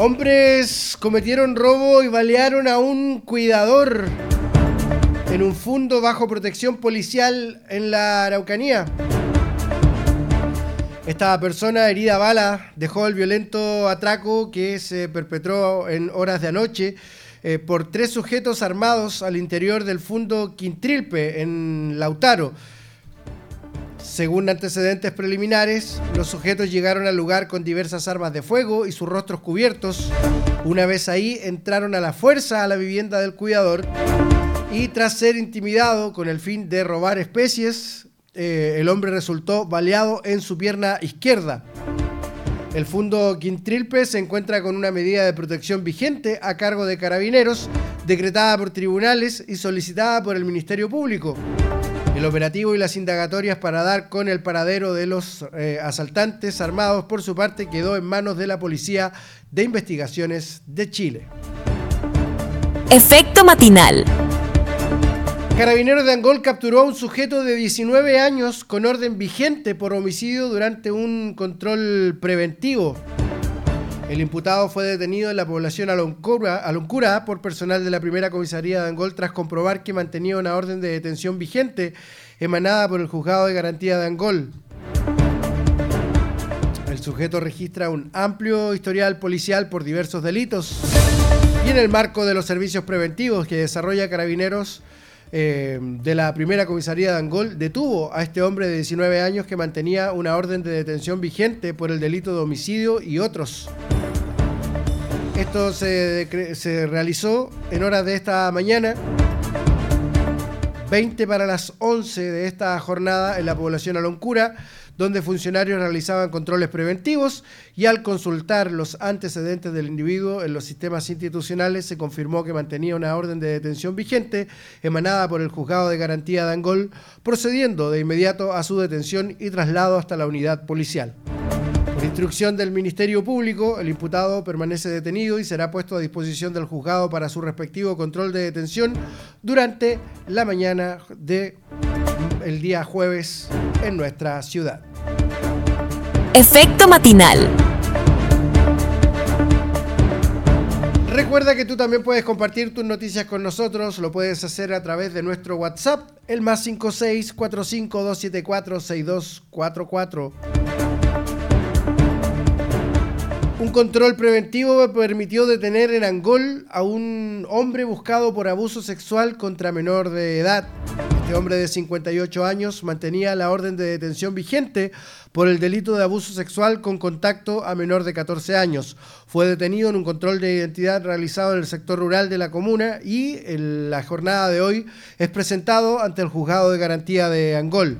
Hombres cometieron robo y balearon a un cuidador en un fundo bajo protección policial en la Araucanía. Esta persona herida a bala dejó el violento atraco que se perpetró en horas de anoche por 3 sujetos armados al interior del fundo Quintrilpe en Lautaro. Según antecedentes preliminares, los sujetos llegaron al lugar con diversas armas de fuego y sus rostros cubiertos. Una vez ahí, entraron a la fuerza a la vivienda del cuidador y tras ser intimidado con el fin de robar especies, el hombre resultó baleado en su pierna izquierda. El fundo Quintrilpe se encuentra con una medida de protección vigente a cargo de Carabineros, decretada por tribunales y solicitada por el Ministerio Público. El operativo y las indagatorias para dar con el paradero de los asaltantes armados, por su parte, quedó en manos de la Policía de Investigaciones de Chile. Efecto matinal. Carabineros de Angol capturó a un sujeto de 19 años con orden vigente por homicidio durante un control preventivo. El imputado fue detenido en la población Aloncura por personal de la primera comisaría de Angol tras comprobar que mantenía una orden de detención vigente emanada por el Juzgado de Garantía de Angol. El sujeto registra un amplio historial policial por diversos delitos y en el marco de los servicios preventivos que desarrolla Carabineros de la primera comisaría de Angol, detuvo a este hombre de 19 años que mantenía una orden de detención vigente por el delito de homicidio y otros. Esto se realizó en horas de esta mañana, 20 para las 11 de esta jornada en la población Aloncura, donde funcionarios realizaban controles preventivos y al consultar los antecedentes del individuo en los sistemas institucionales se confirmó que mantenía una orden de detención vigente emanada por el Juzgado de Garantía de Angol, procediendo de inmediato a su detención y traslado hasta la unidad policial. Por instrucción del Ministerio Público, el imputado permanece detenido y será puesto a disposición del juzgado para su respectivo control de detención durante la mañana del día jueves en nuestra ciudad. Efecto matinal. Recuerda que tú también puedes compartir tus noticias con nosotros, lo puedes hacer a través de nuestro WhatsApp, el +56 45 274 6244. Un control preventivo permitió detener en Angol a un hombre buscado por abuso sexual contra menor de edad. Este hombre de 58 años mantenía la orden de detención vigente por el delito de abuso sexual con contacto a menor de 14 años. Fue detenido en un control de identidad realizado en el sector rural de la comuna y en la jornada de hoy es presentado ante el Juzgado de Garantía de Angol.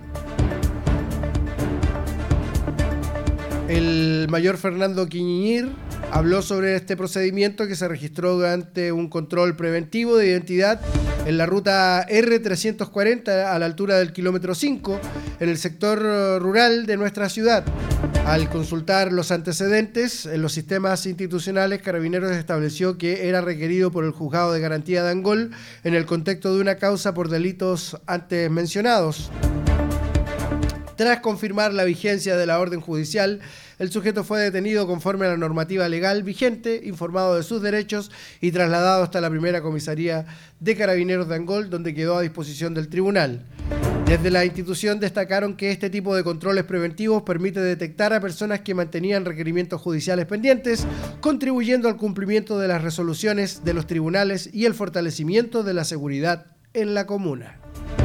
El mayor Fernando Quiñir habló sobre este procedimiento que se registró durante un control preventivo de identidad en la ruta R340 a la altura del kilómetro 5 en el sector rural de nuestra ciudad. Al consultar los antecedentes en los sistemas institucionales, Carabineros estableció que era requerido por el Juzgado de Garantía de Angol en el contexto de una causa por delitos antes mencionados. Tras confirmar la vigencia de la orden judicial, el sujeto fue detenido conforme a la normativa legal vigente, informado de sus derechos y trasladado hasta la primera comisaría de Carabineros de Angol, donde quedó a disposición del tribunal. Desde la institución destacaron que este tipo de controles preventivos permite detectar a personas que mantenían requerimientos judiciales pendientes, contribuyendo al cumplimiento de las resoluciones de los tribunales y el fortalecimiento de la seguridad en la comuna.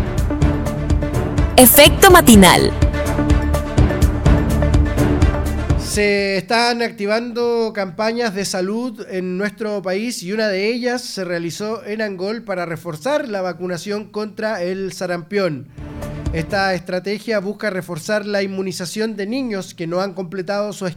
Efecto matinal. Se están activando campañas de salud en nuestro país y una de ellas se realizó en Angol para reforzar la vacunación contra el sarampión. Esta estrategia busca reforzar la inmunización de niños que no han completado su